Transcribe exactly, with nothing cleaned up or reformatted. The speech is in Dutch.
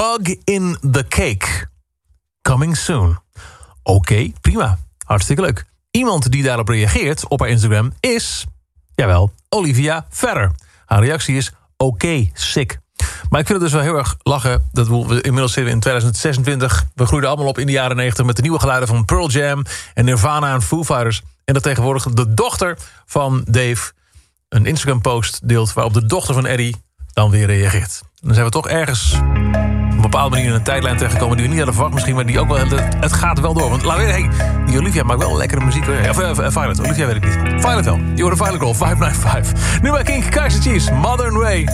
Frog in the Cake. Coming soon. Oké, okay, prima. Hartstikke leuk. Iemand die daarop reageert op haar Instagram is... jawel, Olivia Ferrer. Haar reactie is... oké, okay, sick. Maar ik vind het dus wel heel erg lachen. Dat we inmiddels zitten in twintig zesentwintig. We groeiden allemaal op in de jaren negentig... met de nieuwe geluiden van Pearl Jam en Nirvana en Foo Fighters. En dat tegenwoordig de dochter van Dave... een Instagram-post deelt waarop de dochter van Eddie dan weer reageert. En dan zijn we toch ergens op een bepaalde manier in een tijdlijn terechtgekomen... die we niet hadden verwacht misschien, maar die ook wel... Het, het gaat wel door. Want laat weer, hey, die Olivia maakt wel lekkere muziek. Of uh, Violet, Olivia weet ik niet. Violet wel. Die hoorde Violet Girl, vijf negen vijf. Nu bij Kink, Kaiser Chiefs, Modern Way.